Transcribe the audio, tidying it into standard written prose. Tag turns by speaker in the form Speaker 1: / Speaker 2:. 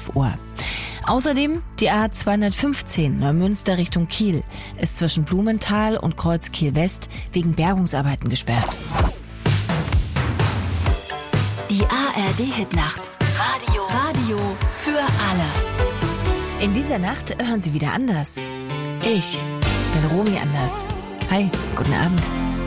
Speaker 1: 12 Uhr. Außerdem die A215 Neumünster Richtung Kiel ist zwischen Blumenthal und Kreuz Kiel-West wegen Bergungsarbeiten gesperrt.
Speaker 2: Die ARD-Hitnacht. Radio für alle.
Speaker 1: In dieser Nacht hören Sie wieder anders. Ich bin Romy Anders. Hi, guten Abend.